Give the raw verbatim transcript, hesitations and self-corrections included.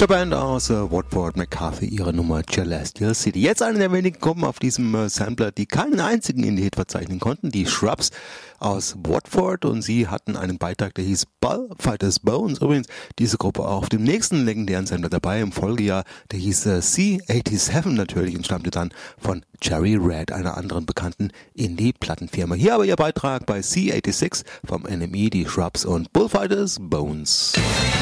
Band aus äh, Watford, McCarthy, ihre Nummer Celestial City. Jetzt eine der wenigen Gruppen auf diesem äh, Sampler, die keinen einzigen Indie-Hit verzeichnen konnten, die Shrubs aus Watford, und sie hatten einen Beitrag, der hieß Bullfighters Bones. Übrigens, diese Gruppe auch auf dem nächsten legendären Sampler dabei im Folgejahr, der hieß äh, C siebenundachtzig natürlich und stammte dann von Cherry Red, einer anderen bekannten Indie-Plattenfirma. Hier aber ihr Beitrag bei C siebenundachtzig vom N M E, die Shrubs und Bullfighters Bones.